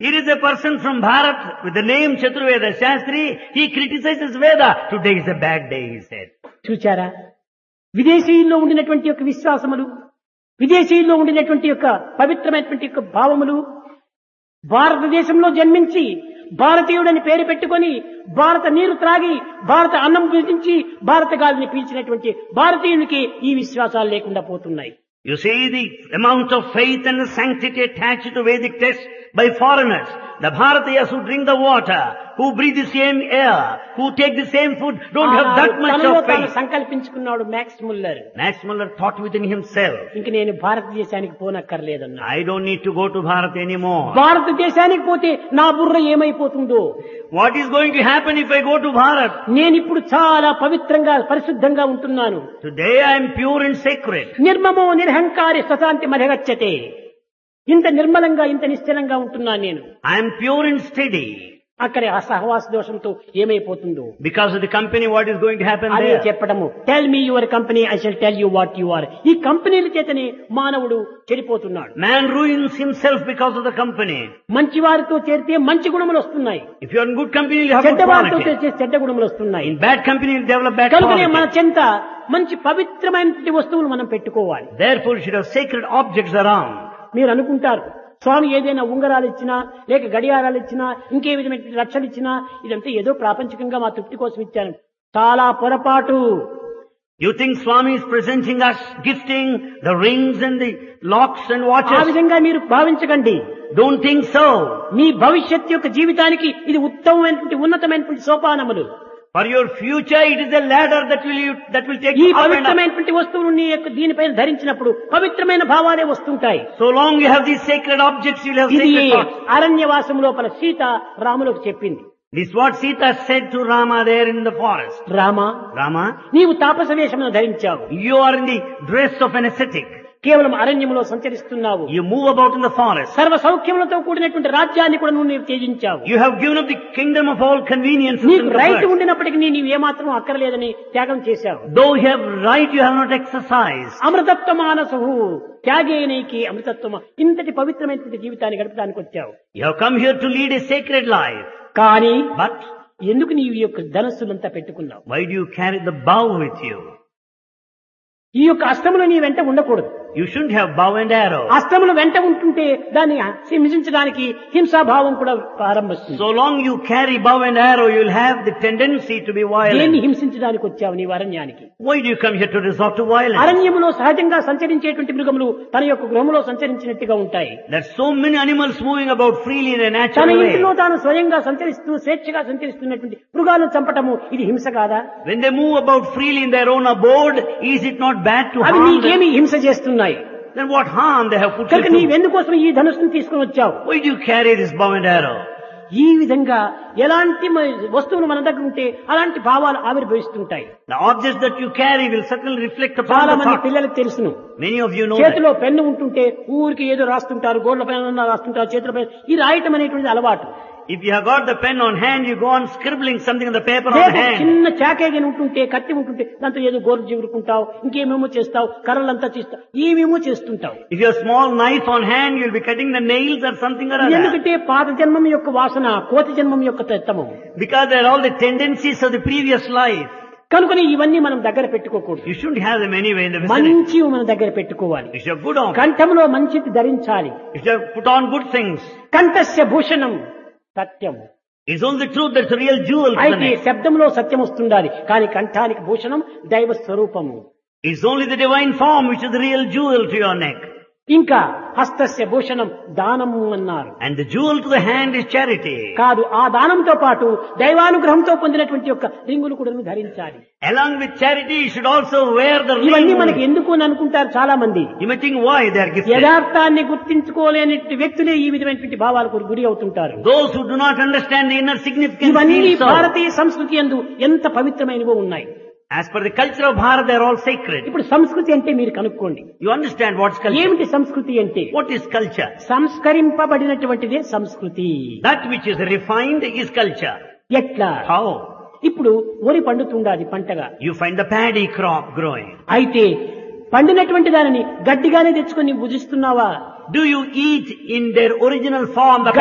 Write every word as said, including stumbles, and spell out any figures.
Here is a person from Bharat with the name Chaturveda Shastri. He criticizes Veda. Today is a bad day, he said. చూచారా, విదేశీయుల్లో ఉండినటువంటి యొక్క విశ్వాసములు, విదేశీయుల్లో ఉండినటువంటి యొక్క పవిత్రమైనటువంటి యొక్క భావములు భారతదేశంలో జన్మించి భారతీయుడని పేరు పెట్టుకొని భారత నీరు త్రాగి భారత అన్నం భుజించి భారత గాలిని పీల్చినటువంటి భారతీయునికి ఈ విశ్వాసాలు లేకుండా పోతున్నాయి. You see the amount of faith and the sanctity attached to Vedic texts by foreigners. The Bharatiyas who drink the water, who breathe the same air, who take the same food, don't have that much తనలో of తాను faith. సంకల్పించుకున్నాడు max Muller. Max Muller thought within himself, ఇంక నేను భారతదేశానికి పోనక్కర్లేదన్నా. I don't need to go to Bharat anymore. భారతదేశానికి పోతే నా బుర్ర ఏమైపోతుందో, What is going to happen if I go to Bharat? నేను ఇప్పుడు చాలా పవిత్రంగా పరిశుద్ధంగా ఉంటున్నాను. Today I am pure and sacred. నిర్మమో నిరహంకారి స్వశాంతి మరగచ్చతే. ఇంత నిర్మలంగా ఇంత నిశ్చలంగా ఉంటున్నాను నేను. I am pure and steady. అక్కడ ఆ సహవాస దోషంతో ఏమైపోతుందో Because of the company, what is going to happen అదే there? చెప్పడము. Tell me your company, I shall tell you what you are. ఈ కంపెనీల చేతనే మానవుడు చెడిపోతున్నాడు. Man ruins himself because of the company. మంచి వారితో చేరితే మంచి గుణములు వస్తున్నాయి, If you are in good company, you have చెడ్డ good వారితో quality. చేస్తే చెడ్డ గుణములు వస్తున్నాయి. In bad company, you develop bad కనుకనే మన quality. చెంత మంచి పవిత్రమైనటువంటి వస్తువులు మనం పెట్టుకోవాలి. Therefore, you should have sacred objects around. మీరు అనుకుంటారు స్వామి ఏదైనా ఉంగరాలు ఇచ్చినా లేక గడియారాలు ఇచ్చినా ఇంకే విధమైన రక్షలు ఇచ్చినా ఇదంతా ఏదో ప్రాపంచికంగా మా తృప్తి కోసం ఇచ్చాను. చాలా పొరపాటు. You think Swami is presenting us, gifting the rings and the locks and ఆ watches? విధంగా మీరు భావించకండి. Don't think so. మీ భవిష్యత్ యొక్క జీవితానికి ఇది ఉత్తమమైనటువంటి ఉన్నతమైనటువంటి సోపానములు. For your future, it is a ladder that will you, that will take ఈ you up and up. పవిత్రమైనటువంటి వస్తువులు నీ యొక్క దీనిపైన ధరించినప్పుడు పవిత్రమైన భావాలే వస్తుంటాయి. So long you have these sacred objects, you will have ఇది sacred thoughts. అరణ్యవాసం లోపల సీత రాములకు చెప్పింది. This is what Sita said to Rama there in the forest. Rama, Rama, నీవు తాపస వేషమును ధరించావు, you are in the dress of an ascetic. కేవలం అరణ్యములో సంచరిస్తున్నావు, You move about in the forest. సర్వ సౌఖ్యములతో కూడినటువంటి రాజ్యాన్ని కూడా నువ్వు నీవు త్యజించావు. You have given up the kingdom of all conveniences నీకు and రైట్ comforts. ఉండినప్పటికీ నీవు ఏమాత్రం అక్కర్లేదని త్యాగం చేశావు. Though you have right, you have not exercised. అమృతత్వ మానసు త్యాగేనైకి అమృతత్వమ. ఇంతటి పవిత్రమైనటువంటి జీవితాన్ని గడపడానికి వచ్చావు. You have come here to lead a sacred life. కానీ But ఎందుకు నీవు ఈ యొక్క ధనస్సులంతా పెట్టుకున్నావు? why do you carry the bow with you? ఈ యొక్క అష్టములు నీ వెంట ఉండకూడదు. You shouldn't have bow and arrow. అష్టములు వెంట ఉంటుంటే దాన్ని హింసించడానికి హింసాభావం కూడా ప్రారంభిస్తుంది. So long you carry bow and arrow, you will have the tendency to be దేన్ని violent. హింసించడానికి వచ్చావు నీవు అరణ్యానికి? Why do you come here to resort to violence? అరణ్యములో సహజంగా సంచరించేటువంటి మృగములు తన యొక్క గృహములో సంచరించినట్టుగా ఉంటాయి. There are so many animals moving about freely in a తన natural ఇంటిలో way. తాను స్వయంగా సంచరిస్తూ స్వేచ్ఛగా సంచరిస్తున్నటువంటి మృగాలను చంపటము ఇది హింస కాదా? When they move about freely in their own abode, is it not bad to అవి harm నీకేమి them? హింస చేస్తున్నాయి. Then what harm they have put you కనుక through? నీవెందుకోసం ఈ ధనుస్సును తీసుకుని వచ్చావు? Why do you carry this bow and arrow? ఈ విధంగా ఎలాంటి మ- వస్తువులు మన దగ్గర ఉంటే అలాంటి భావాలు ఆవిర్భవిస్తుంటాయి. The objects that you carry will certainly reflect upon చాలా the మంది thought. పిల్లలకు తెలుసును. Many of you know that. చేతిలో పెన్ను ఉంటుంటే ఊరికి ఏదో రాస్తుంటారు, గోడ్ల పైన రాస్తుంటారు, చేతుల పైన ఈ రాయటం అనేటువంటిది అలవాటు. If you have got the pen on hand, you go on scribbling something on the paper on లేదు, hand. చిన్న చాకేగిన ఉంటుంటే కత్తి ఉంటుంటే దాంతో ఏదో గోరు చిగురుకుంటావు, ఇంకేమేమో చేస్తావు, కర్రలంతా చేస్తావు, ఏమేమో చేస్తుంటావు. If you have a small knife on hand, you'll be cutting the nails or something or other. ఎందుకంటే పాత జన్మం యొక్క వాసన, కోతి జన్మం యొక్క తత్వము. Because they're all the tendencies of the previous life. కనుకని ఇవన్నీ మనం దగ్గర పెట్టుకోకూడదు. You shouldn't have them anyway in the vicinity. మంచి మన దగ్గర పెట్టుకోవాలి. You should have good on. కంఠంలో మంచిది ధరించాలి. You should have put on good things. కంఠస్య Bhushanam Satyam. It's only the truth that's a real jewel to the అయితే neck. శబ్దంలో సత్యం వస్తుండాలి, కానీ కంఠానికి భూషణం దైవ స్వరూపము. It's only the divine form which is the real jewel to your neck. ఇంకా హస్తస్య భూషణం దానము అన్నారు. And the jewel to the hand is charity. కాదు, ఆ దానంతో పాటు దైవానుగ్రహంతో పొందినటువంటి యొక్క రింగులు కూడా ధరించాలి. Along with charity, you should also wear the ఇవన్నీ మనకి ring. ఎందుకు అని అనుకుంటారు చాలా మంది. You may think why they are gifted. యథార్థాన్ని గుర్తించుకోలేని వ్యక్తులే ఈ విధమైనటువంటి భావాలకు గురి అవుతుంటారు. Those who do not understand the inner significance ఇవన్నీ feel so. భారతీయ సంస్కృతి యందు ఎంత పవిత్రమైనవో ఉన్నాయి. As per the culture of Bharat, they are all sacred. ఇప్పుడు సంస్కృతి అంటే మీరు కనుక్కోండి. You understand what's culture? ఏమిటి సంస్కృతి అంటే? What is culture? సంస్కరింపబడినటువంటిదే సంస్కృతి. That which is refined is culture. ఎట్లా? How? ఇప్పుడు వరి పండుతుండాలి పంటగా. You find the paddy crop growing. అయితే పండినటువంటి దానిని గడ్డిగానే తెచ్చుకొని భుజిస్తున్నావా? Do you eat in their original form the